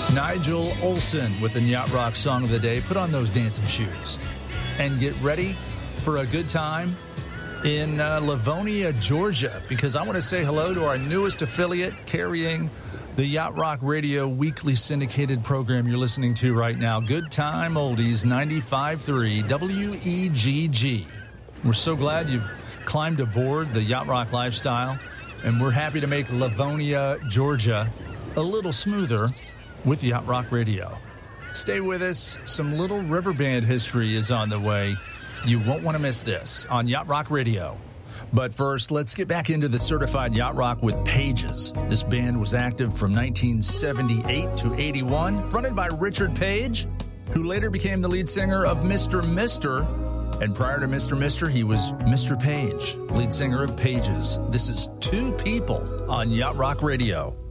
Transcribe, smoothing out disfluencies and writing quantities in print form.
Nigel Olsson with the Yacht Rock Song of the Day. Put on those dancing shoes and get ready for a good time in Livonia, Georgia, because I want to say hello to our newest affiliate carrying the Yacht Rock Radio weekly syndicated program you're listening to right now. Good Time Oldies 95.3 WEGG. We're so glad you've climbed aboard the Yacht Rock lifestyle, and we're happy to make Livonia, Georgia a little smoother with Yacht Rock Radio. Stay with us. Some Little River Band history is on the way. You won't want to miss this on Yacht Rock Radio. But first, let's get back into the certified Yacht Rock with Pages. This band was active from 1978 to 81, fronted by Richard Page, who later became the lead singer of Mr. Mister. And prior to Mr. Mister, he was Mr. Page, lead singer of Pages. This is Two People on Yacht Rock Radio.